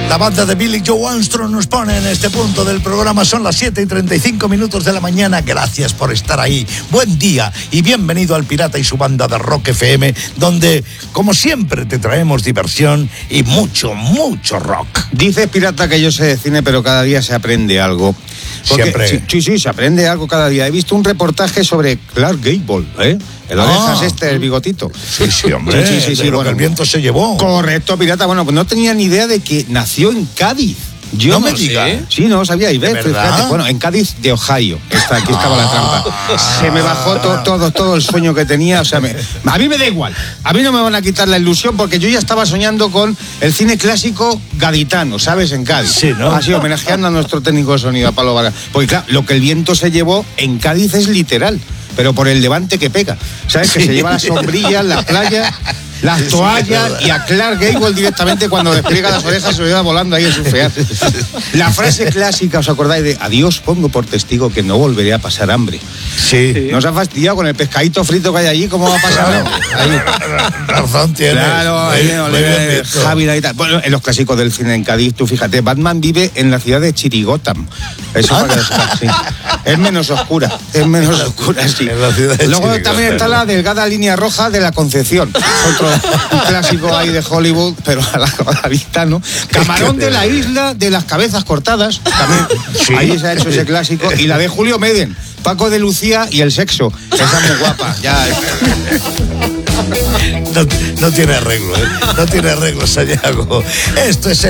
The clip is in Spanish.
La banda de Billy Joe Armstrong nos pone en este punto del programa. Son las 7:35 de la mañana. Gracias por estar ahí. Buen día y bienvenido al Pirata y su banda de Rock FM, donde, como siempre, te traemos diversión y mucho, mucho rock. Dices, Pirata, que yo sé de cine, pero cada día se aprende algo. Porque, siempre. Sí, se aprende algo cada día. He visto un reportaje sobre Clark Gable, El orejas el bigotito. Sí, hombre. Sí, Bueno, que el viento se llevó. Correcto, Pirata. Bueno, pues no tenía ni idea de que nació en Cádiz. Yo no me digas. Sí, no sabía. Y ves, fíjate, bueno, en Cádiz de Ohio. Aquí estaba la trampa. Se me bajó todo el sueño que tenía. O sea, a mí me da igual. A mí no me van a quitar la ilusión porque yo ya estaba soñando con el cine clásico gaditano, ¿sabes? En Cádiz. Sí, ¿no? Así, homenajeando a nuestro técnico de sonido, a Pablo Vargas. Porque claro, lo que el viento se llevó en Cádiz es literal, pero por el levante que pega. ¿Sabes? Que se lleva las sombrillas, la playa, las toallas, y a Clark Gable directamente cuando despliega las orejas se lo lleva volando ahí en su feaz. La frase clásica, ¿os acordáis de adiós pongo por testigo que no volveré a pasar hambre? Sí. Nos ha fastidiado con el pescadito frito que hay allí, ¿cómo va a pasar hambre? Razón tienes. Claro, Javi y tal. Bueno, en los clásicos del cine en Cádiz, tú fíjate, Batman vive en la ciudad de Chirigotam. Eso sí. Es menos oscura, sí. Luego también está la delgada línea roja de la Concepción. Otro clásico ahí de Hollywood, pero a la vista, ¿no? Camarón de la isla de las cabezas cortadas, también. Sí. Ahí se ha hecho ese clásico. Y la de Julio Meden, Paco de Lucía y el sexo. Esa es muy guapa, ya. No tiene arreglo, No tiene arreglo, Sayago. Esto es el